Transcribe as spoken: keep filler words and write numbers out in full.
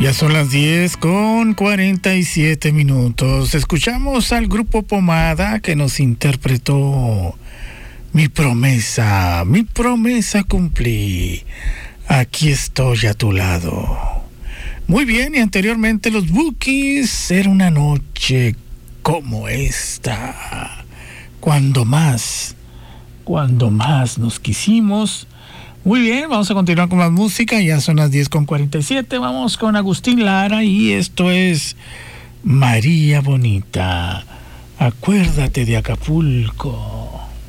Ya son las diez con cuarenta y siete minutos. Escuchamos al grupo Pomada que nos interpretó Mi promesa, mi promesa cumplí. Aquí estoy a tu lado. Muy bien, y anteriormente los Bukis, Era una noche como esta. Cuando más, cuando más nos quisimos. Muy bien, vamos a continuar con más música. Ya son las diez con cuarenta y siete. Vamos con Agustín Lara y esto es María Bonita. Acuérdate de Acapulco.